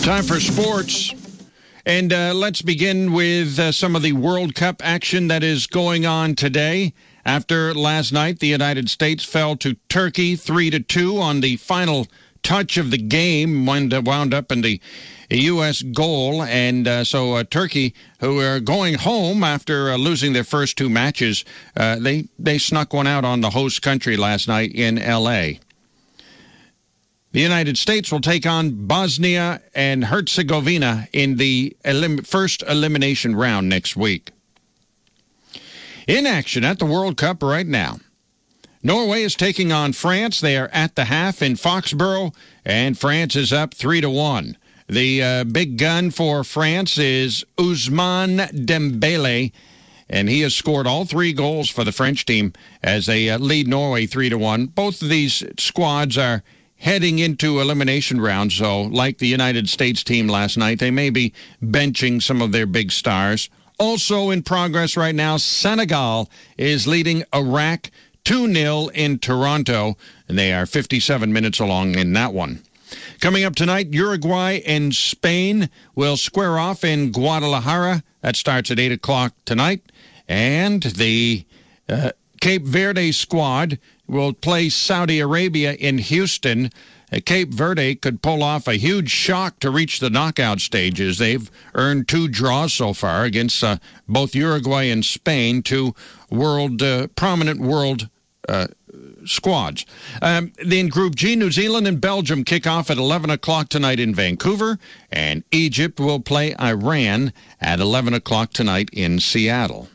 Time for sports. And let's begin with some of the World Cup action that is going on today. After last night, the United States fell to Turkey 3-2 on the final touch of the game, wound up in the U.S. goal. And so Turkey, who are going home after losing their first two matches, they snuck one out on the host country last night in L.A. The United States will take on Bosnia and Herzegovina in the first elimination round next week. In action at the World Cup right now, Norway is taking on France. They are at the half in Foxborough, and France is up 3-1. The big gun for France is Ousmane Dembele, and he has scored all three goals for the French team as they lead Norway 3-1. Both of these squads are heading into elimination rounds, so like the United States team last night, they may be benching some of their big stars. Also in progress right now, Senegal is leading Iraq 2-0 in Toronto, and they are 57 minutes along in that one. Coming up tonight, Uruguay and Spain will square off in Guadalajara. That starts at 8 o'clock tonight. And the Cape Verde squad will play Saudi Arabia in Houston. Cape Verde could pull off a huge shock to reach the knockout stages. They've earned 2 draws so far against both Uruguay and Spain, two prominent world squads. In Group G, New Zealand and Belgium kick off at 11 o'clock tonight in Vancouver, and Egypt will play Iran at 11 o'clock tonight in Seattle.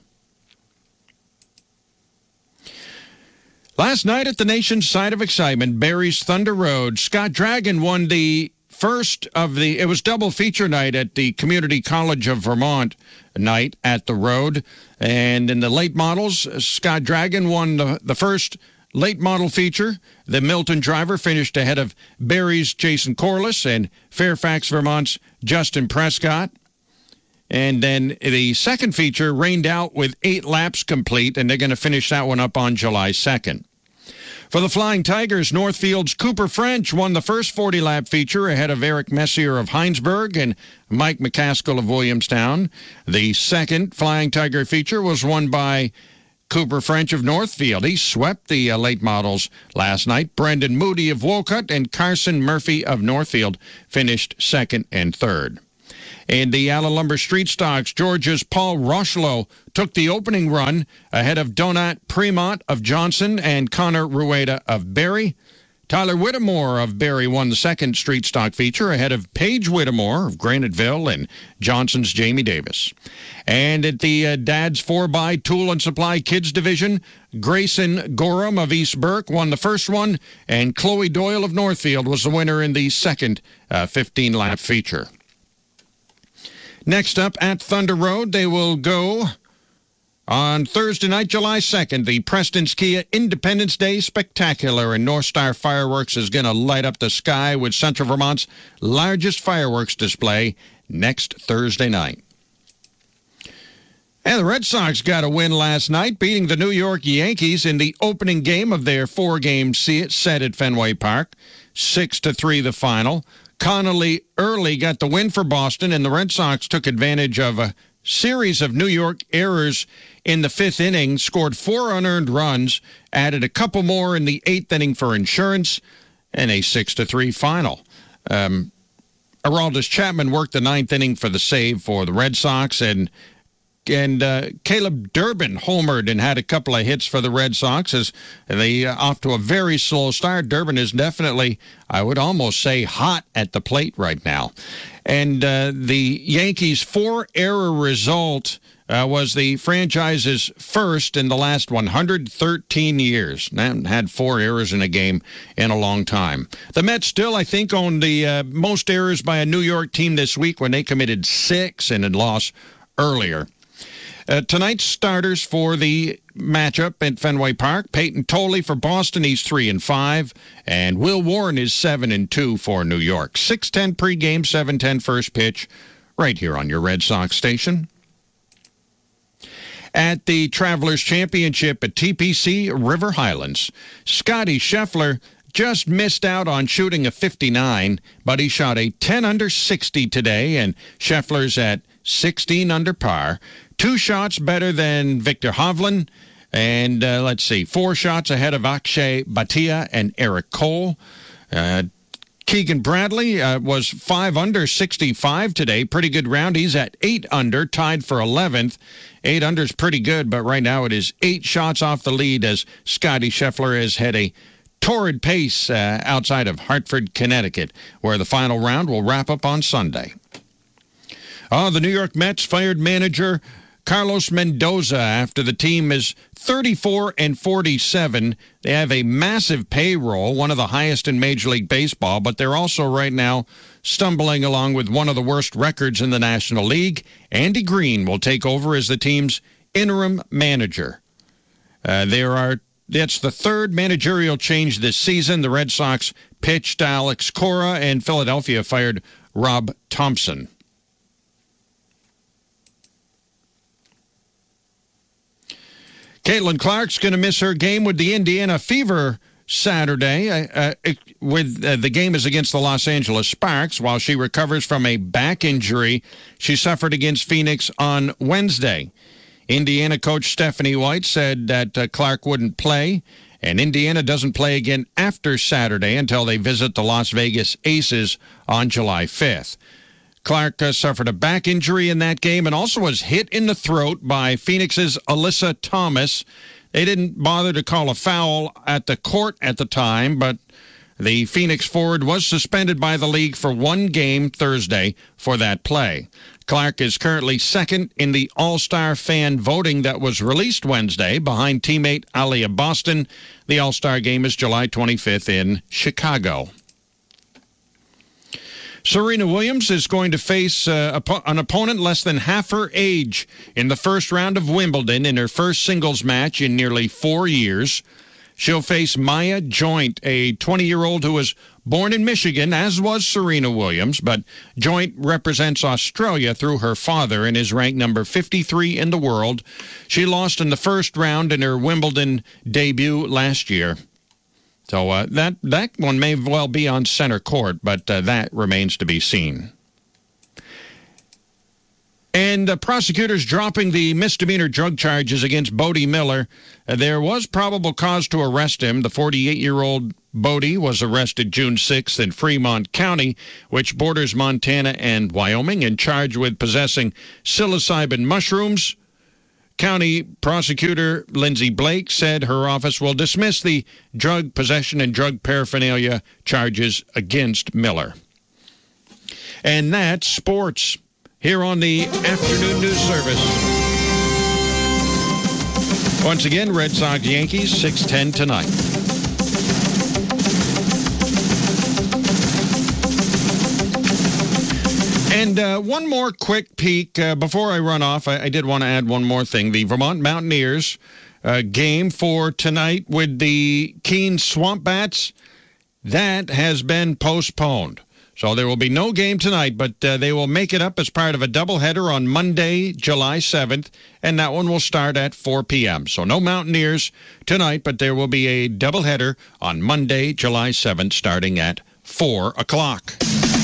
Last night at the nation's site of excitement, Barrie's Thunder Road, Scott Dragon won the first of it was double feature night at the Community College of Vermont night at the Road. And in the late models, Scott Dragon won the first late model feature. The Milton driver finished ahead of Barrie's Jason Corliss and Fairfax, Vermont's Justin Prescott. And then the second feature rained out with 8 laps complete, and they're going to finish that one up on July 2nd. For the Flying Tigers, Northfield's Cooper French won the first 40-lap feature ahead of Eric Messier of Heinsberg and Mike McCaskill of Williamstown. The second Flying Tiger feature was won by Cooper French of Northfield. He swept the late models last night. Brendan Moody of Wolcott and Carson Murphy of Northfield finished second and third. In the Allen Lumber Street Stocks, Georgia's Paul Rochelow took the opening run ahead of Donat Premont of Johnson and Connor Rueda of Barrie. Tyler Whittemore of Barrie won the second Street Stock feature ahead of Paige Whittemore of Graniteville and Johnson's Jamie Davis. And at the Dad's 4x Tool and Supply Kids Division, Grayson Gorham of East Burke won the first one, and Chloe Doyle of Northfield was the winner in the second 15-lap feature. Next up at Thunder Road, they will go on Thursday night, July 2nd, the Preston's Kia Independence Day Spectacular, and North Star Fireworks is going to light up the sky with Central Vermont's largest fireworks display next Thursday night. And the Red Sox got a win last night, beating the New York Yankees in the opening game of their 4-game set at Fenway Park, 6-3 the final. Connolly early got the win for Boston, and the Red Sox took advantage of a series of New York errors in the 5th inning, scored 4 unearned runs, added a couple more in the 8th inning for insurance, and a 6-3 final. Aroldis Chapman worked the 9th inning for the save for the Red Sox, and Caleb Durbin homered and had a couple of hits for the Red Sox as they off to a very slow start. Durbin is definitely, I would almost say, hot at the plate right now. And the Yankees' 4-error result was the franchise's first in the last 113 years. They haven't had 4 errors in a game in a long time. The Mets still, I think, own the most errors by a New York team this week when they committed 6 and had lost earlier. Tonight's starters for the matchup at Fenway Park: Peyton Tolley for Boston, he's 3-5, and Will Warren is 7-2 for New York. 6:10 pregame, 7:10 first pitch, right here on your Red Sox station. At the Travelers Championship at TPC River Highlands, Scotty Scheffler just missed out on shooting a 59, but he shot a 10 under 60 today, and Scheffler's at 16 under par. 2 shots better than Victor Hovland, and 4 shots ahead of Akshay Bhatia and Eric Cole. Keegan Bradley was 5 under 65 today. Pretty good round. He's at 8 under, tied for 11th. 8 under is pretty good, but right now it is 8 shots off the lead as Scottie Scheffler has had a torrid pace outside of Hartford, Connecticut, where the final round will wrap up on Sunday. The New York Mets fired manager Carlos Mendoza after the team is 34-47. They have a massive payroll, one of the highest in Major League Baseball, but they're also right now stumbling along with one of the worst records in the National League. Andy Green will take over as the team's interim manager. That's the third managerial change this season. The Red Sox pitched Alex Cora, and Philadelphia fired Rob Thompson. Caitlin Clark's going to miss her game with the Indiana Fever Saturday. The game is against the Los Angeles Sparks while she recovers from a back injury she suffered against Phoenix on Wednesday. Indiana coach Stephanie White said that Clark wouldn't play, and Indiana doesn't play again after Saturday until they visit the Las Vegas Aces on July 5th. Clark suffered a back injury in that game and also was hit in the throat by Phoenix's Alyssa Thomas. They didn't bother to call a foul at the court at the time, but the Phoenix forward was suspended by the league for 1 game Thursday for that play. Clark is currently second in the All-Star fan voting that was released Wednesday behind teammate Alia Boston. The All-Star game is July 25th in Chicago. Serena Williams is going to face an opponent less than half her age in the first round of Wimbledon in her first singles match in nearly 4 years. She'll face Maya Joint, a 20-year-old who was born in Michigan, as was Serena Williams, but Joint represents Australia through her father and is ranked number 53 in the world. She lost in the first round in her Wimbledon debut last year. So that one may well be on center court, but that remains to be seen. And prosecutors dropping the misdemeanor drug charges against Bodie Miller. There was probable cause to arrest him. The 48-year-old Bodie was arrested June 6th in Fremont County, which borders Montana and Wyoming, and charged with possessing psilocybin mushrooms. County prosecutor Lindsay Blake said her office will dismiss the drug possession and drug paraphernalia charges against Miller. And that's sports here on the Afternoon News Service. Once again, Red Sox Yankees 6:10 tonight. And one more quick peek before I run off. I did want to add one more thing. The Vermont Mountaineers game for tonight with the Keene Swamp Bats, that has been postponed. So there will be no game tonight, but they will make it up as part of a doubleheader on Monday, July 7th, and that one will start at 4 p.m. So no Mountaineers tonight, but there will be a doubleheader on Monday, July 7th, starting at 4 o'clock.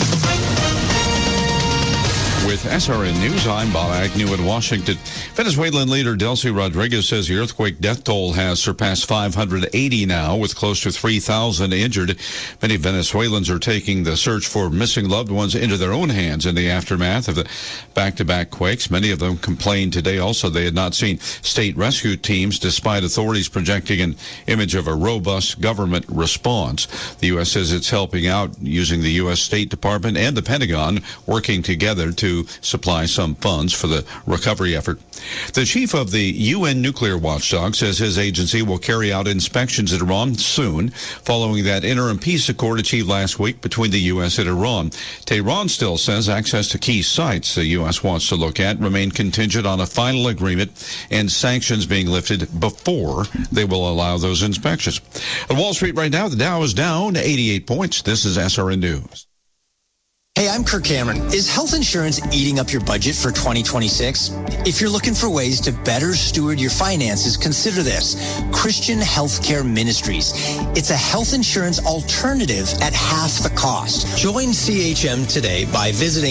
With SRN News, I'm Bob Agnew in Washington. Venezuelan leader Delcy Rodriguez says the earthquake death toll has surpassed 580 now, with close to 3,000 injured. Many Venezuelans are taking the search for missing loved ones into their own hands in the aftermath of the back-to-back quakes. Many of them complained today also they had not seen state rescue teams, despite authorities projecting an image of a robust government response. The U.S. says it's helping out using the U.S. State Department and the Pentagon working together to supply some funds for the recovery effort. The chief of the UN nuclear watchdog says his agency will carry out inspections in Iran soon, following that interim peace accord achieved last week between the U.S. and Iran. Tehran still says access to key sites the U.S. wants to look at remain contingent on a final agreement and sanctions being lifted before they will allow those inspections. At Wall Street right now, the Dow is down 88 points. This is SRN News. Hey, I'm Kirk Cameron. Is health insurance eating up your budget for 2026? If you're looking for ways to better steward your finances, consider this. Christian Healthcare Ministries. It's a health insurance alternative at half the cost. Join CHM today by visiting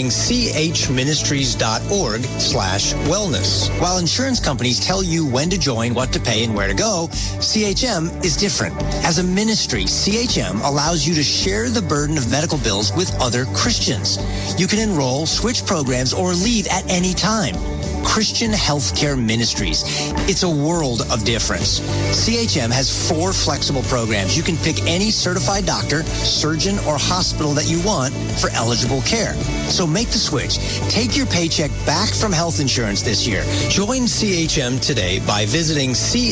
chministries.org/wellness. While insurance companies tell you when to join, what to pay, and where to go, CHM is different. As a ministry, CHM allows you to share the burden of medical bills with other Christians. You can enroll, switch programs, or leave at any time. Christian Healthcare Ministries. It's a world of difference. CHM has 4 flexible programs. You can pick any certified doctor, surgeon, or hospital that you want for eligible care. So make the switch. Take your paycheck back from health insurance this year. Join CHM today by visiting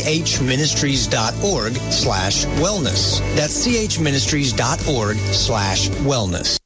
chministries.org/wellness. That's chministries.org/wellness.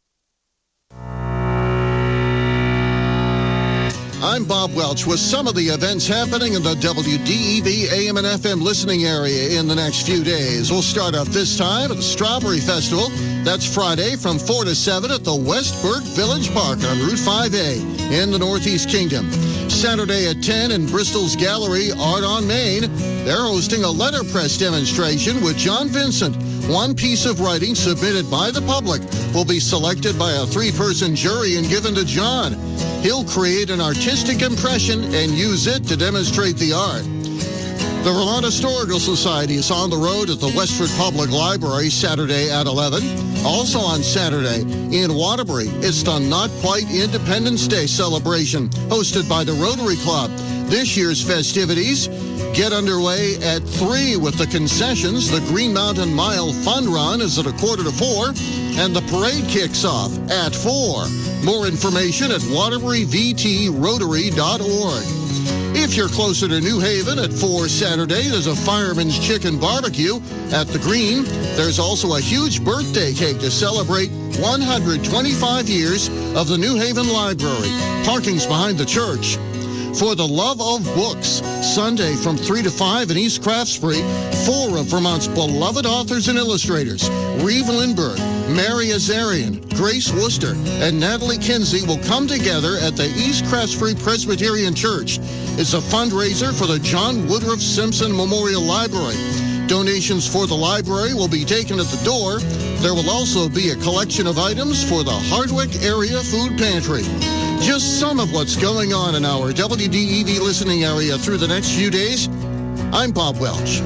I'm Bob Welch with some of the events happening in the WDEV AM and FM listening area in the next few days. We'll start off this time at the Strawberry Festival. That's Friday from 4 to 7 at the Westburg Village Park on Route 5A in the Northeast Kingdom. Saturday at 10 in Bristol's Gallery, Art on Main. They're hosting a letterpress demonstration with John Vincent. One piece of writing submitted by the public will be selected by a 3-person jury and given to John. He'll create an artistic impression and use it to demonstrate the art. The Vermont Historical Society is on the road at the Westford Public Library Saturday at 11. Also on Saturday in Waterbury, it's the Not Quite Independence Day celebration hosted by the Rotary Club. This year's festivities get underway at 3 with the concessions. The Green Mountain Mile Fun Run is at 3:45, and the parade kicks off at 4. More information at waterburyvtrotary.org. If you're closer to New Haven at 4 Saturday, there's a Fireman's Chicken Barbecue at the Green. There's also a huge birthday cake to celebrate 125 years of the New Haven Library. Parking's behind the church. For the Love of Books, Sunday from 3 to 5 in East Craftsbury, 4 of Vermont's beloved authors and illustrators, Reeve Lindbergh, Mary Azarian, Grace Worcester, and Natalie Kinsey will come together at the East Craftsbury Presbyterian Church. It's a fundraiser for the John Woodruff Simpson Memorial Library. Donations for the library will be taken at the door. There will also be a collection of items for the Hardwick Area Food Pantry. Just some of what's going on in our WDEV listening area through the next few days. I'm Bob Welch.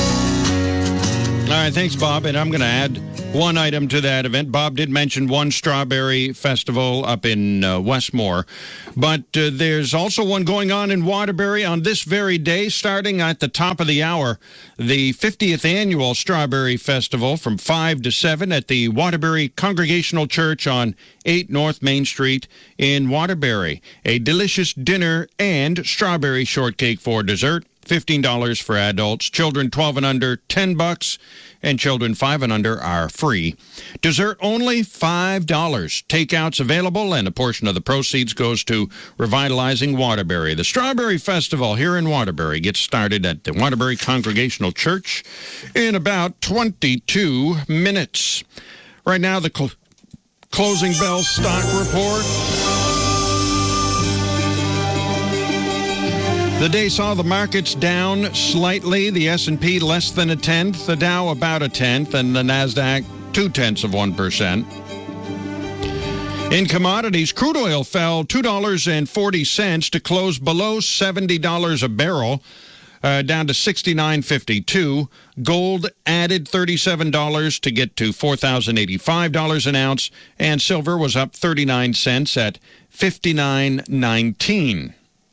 All right, thanks, Bob. And I'm going to add one item to that event. Bob did mention one Strawberry Festival up in Westmore, but there's also one going on in Waterbury on this very day, starting at the top of the hour, the 50th Annual Strawberry Festival from 5 to 7 at the Waterbury Congregational Church on 8 North Main Street in Waterbury. A delicious dinner and strawberry shortcake for dessert. $15 for adults. Children 12 and under, $10, and children 5 and under are free. Dessert only, $5. Takeouts available, and a portion of the proceeds goes to revitalizing Waterbury. The Strawberry Festival here in Waterbury gets started at the Waterbury Congregational Church in about 22 minutes. Right now, the closing bell stock report. The day saw the markets down slightly, the S&P less than 1/10, the Dow about 1/10, and the NASDAQ 0.2%. In commodities, crude oil fell $2.40 to close below $70 a barrel, down to $69.52. Gold added $37 to get to $4,085 an ounce, and silver was up 39 cents at $59.19.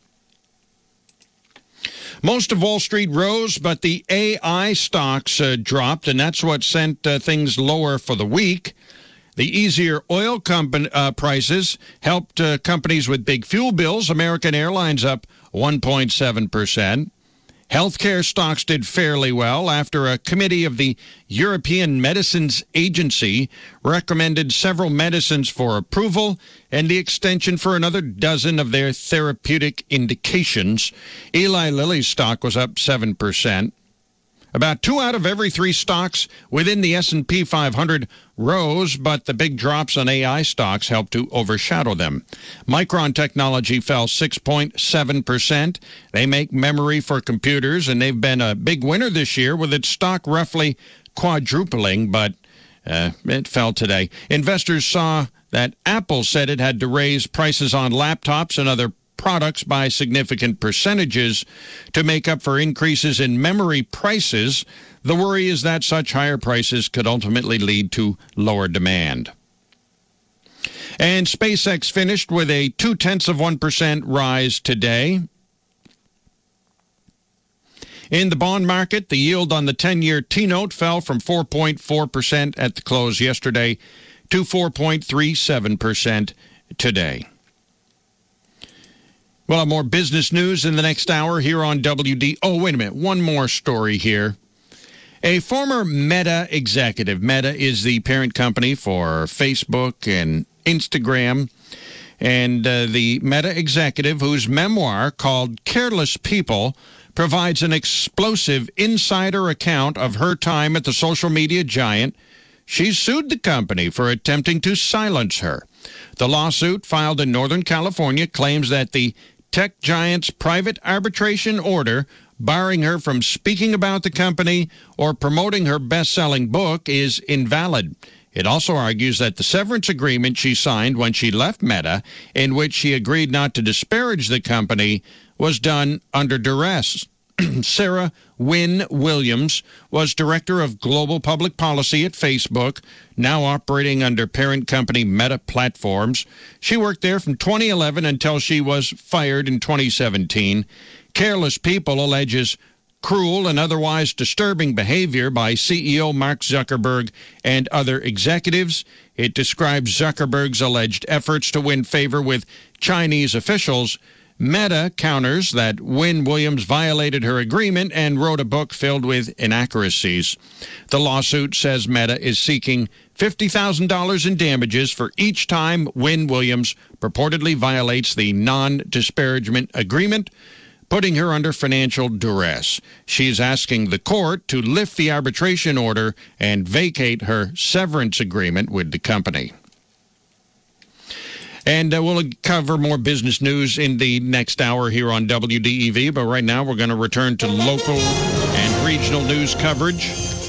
Most of Wall Street rose, but the AI stocks dropped, and that's what sent things lower for the week. The easier oil prices helped companies with big fuel bills. American Airlines up 1.7%. Healthcare stocks did fairly well after a committee of the European Medicines Agency recommended several medicines for approval and the extension for another dozen of their therapeutic indications. Eli Lilly's stock was up 7%. About 2 out of every 3 stocks within the S&P 500 rose, but the big drops on AI stocks helped to overshadow them. Micron Technology fell 6.7%. They make memory for computers, and they've been a big winner this year with its stock roughly quadrupling, but it fell today. Investors saw that Apple said it had to raise prices on laptops and other products by significant percentages to make up for increases in memory prices. The worry is that such higher prices could ultimately lead to lower demand. And SpaceX finished with a 0.2% rise today. In the bond market, the yield on the 10-year T-note fell from 4.4% at the close yesterday to 4.37% today. We'll have more business news in the next hour here on WD. Oh, wait a minute. One more story here. A former Meta executive. Meta is the parent company for Facebook and Instagram. And the Meta executive, whose memoir called Careless People provides an explosive insider account of her time at the social media giant, she's sued the company for attempting to silence her. The lawsuit, filed in Northern California, claims that the tech giant's private arbitration order barring her from speaking about the company or promoting her best-selling book is invalid. It also argues that the severance agreement she signed when she left Meta, in which she agreed not to disparage the company, was done under duress. Sarah Wynne Williams was director of global public policy at Facebook, now operating under parent company Meta Platforms. She worked there from 2011 until she was fired in 2017. Careless People alleges cruel and otherwise disturbing behavior by CEO Mark Zuckerberg and other executives. It describes Zuckerberg's alleged efforts to win favor with Chinese officials. Meta counters that Wynne Williams violated her agreement and wrote a book filled with inaccuracies. The lawsuit says Meta is seeking $50,000 in damages for each time Wynne Williams purportedly violates the non-disparagement agreement, putting her under financial duress. She's asking the court to lift the arbitration order and vacate her severance agreement with the company. And we'll cover more business news in the next hour here on WDEV. But right now, we're going to return to local and regional news coverage.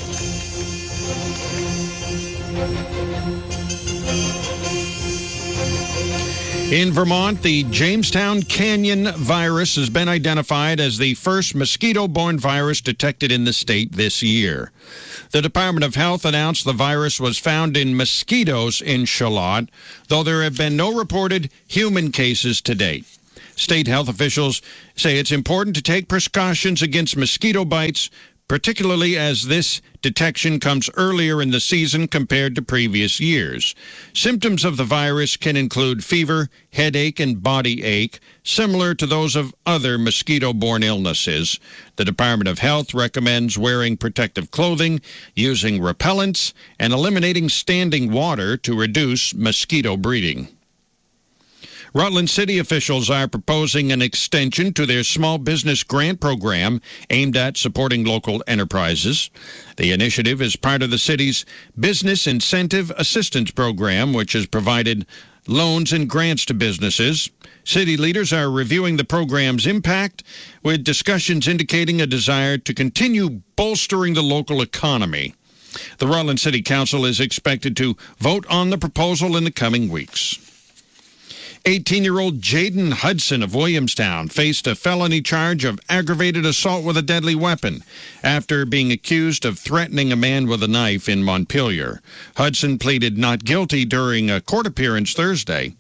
In Vermont, the Jamestown Canyon virus has been identified as the first mosquito-borne virus detected in the state this year. The Department of Health announced the virus was found in mosquitoes in Charlotte, though there have been no reported human cases to date. State health officials say it's important to take precautions against mosquito bites, particularly as this detection comes earlier in the season compared to previous years. Symptoms of the virus can include fever, headache, and body ache, similar to those of other mosquito-borne illnesses. The Department of Health recommends wearing protective clothing, using repellents, and eliminating standing water to reduce mosquito breeding. Rutland City officials are proposing an extension to their small business grant program aimed at supporting local enterprises. The initiative is part of the city's Business Incentive Assistance Program, which has provided loans and grants to businesses. City leaders are reviewing the program's impact, with discussions indicating a desire to continue bolstering the local economy. The Rutland City Council is expected to vote on the proposal in the coming weeks. 18-year-old Jaden Hudson of Williamstown faced a felony charge of aggravated assault with a deadly weapon after being accused of threatening a man with a knife in Montpelier. Hudson pleaded not guilty during a court appearance Thursday.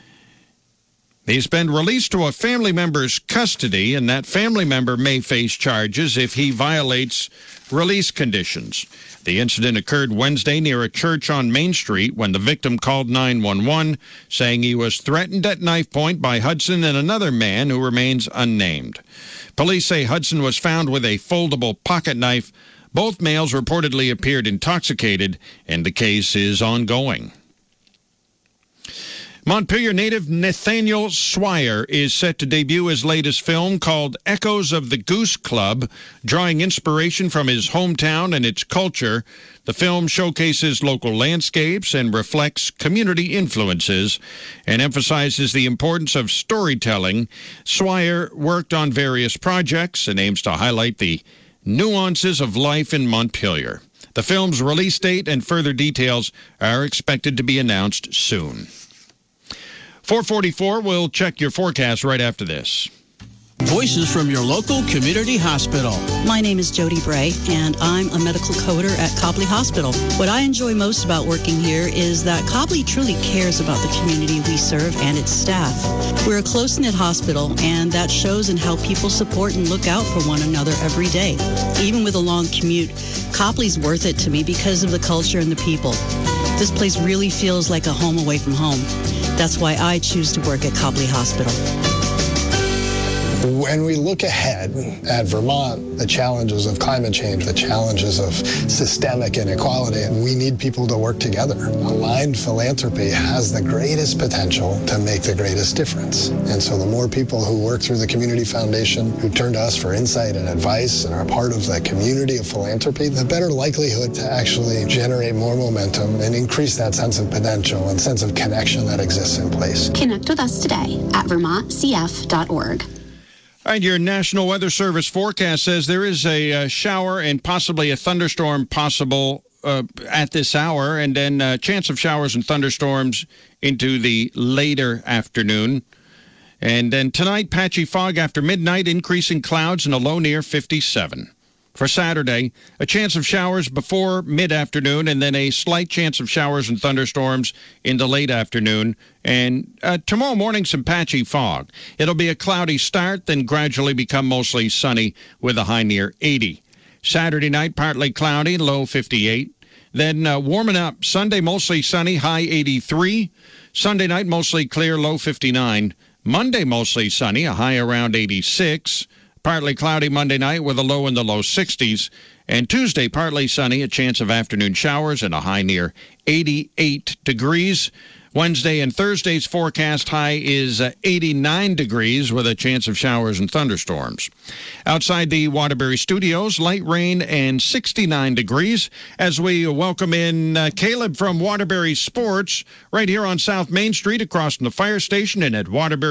He's been released to a family member's custody, and that family member may face charges if he violates release conditions. The incident occurred Wednesday near a church on Main Street when the victim called 911, saying he was threatened at knife point by Hudson and another man who remains unnamed. Police say Hudson was found with a foldable pocket knife. Both males reportedly appeared intoxicated, and the case is ongoing. Montpelier native Nathaniel Swire is set to debut his latest film called Echoes of the Goose Club, drawing inspiration from his hometown and its culture. The film showcases local landscapes and reflects community influences and emphasizes the importance of storytelling. Swire worked on various projects and aims to highlight the nuances of life in Montpelier. The film's release date and further details are expected to be announced soon. 444, we'll check your forecast right after this. Voices from your local community hospital. My name is Jody Bray, and I'm a medical coder at Copley Hospital. What I enjoy most about working here is that Copley truly cares about the community we serve and its staff. We're a close-knit hospital, and that shows in how people support and look out for one another every day. Even with a long commute, Copley's worth it to me because of the culture and the people. This place really feels like a home away from home. That's why I choose to work at Copley Hospital. When we look ahead at Vermont, the challenges of climate change, the challenges of systemic inequality, we need people to work together. Aligned philanthropy has the greatest potential to make the greatest difference. And so the more people who work through the Community Foundation, who turn to us for insight and advice and are part of the community of philanthropy, the better likelihood to actually generate more momentum and increase that sense of potential and sense of connection that exists in place. Connect with us today at vermontcf.org. All right, your National Weather Service forecast says there is a shower and possibly a thunderstorm possible at this hour, and then a chance of showers and thunderstorms into the later afternoon. And then tonight, patchy fog after midnight, increasing clouds and a low near 57. For Saturday, a chance of showers before mid-afternoon and then a slight chance of showers and thunderstorms in the late afternoon. And tomorrow morning, some patchy fog. It'll be a cloudy start, then gradually become mostly sunny with a high near 80. Saturday night, partly cloudy, low 58. Then warming up. Sunday, mostly sunny, high 83. Sunday night, mostly clear, low 59. Monday, mostly sunny, a high around 86. Partly cloudy Monday night with a low in the low 60s. And Tuesday, partly sunny, a chance of afternoon showers and a high near 88 degrees. Wednesday and Thursday's forecast high is 89 degrees with a chance of showers and thunderstorms. Outside the Waterbury studios, light rain and 69 degrees as we welcome in Caleb from Waterbury Sports right here on South Main Street across from the fire station and at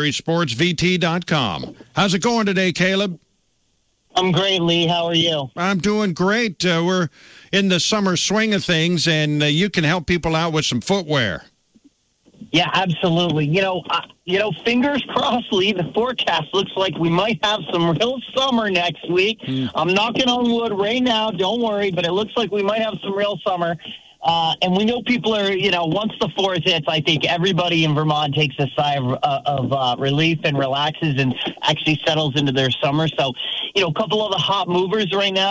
waterburysportsvt.com. How's it going today, Caleb? I'm great, Lee. How are you? I'm doing great. We're in the summer swing of things, and you can help people out with some footwear. Yeah, absolutely. Fingers crossed, Lee. The forecast looks like we might have some real summer next week. I'm knocking on wood right now. Don't worry, but it looks like we might have some real summer. And we know people are, once the fourth hits, I think everybody in Vermont takes a sigh of relief and relaxes and actually settles into their summer. So, a couple of the hot movers right now.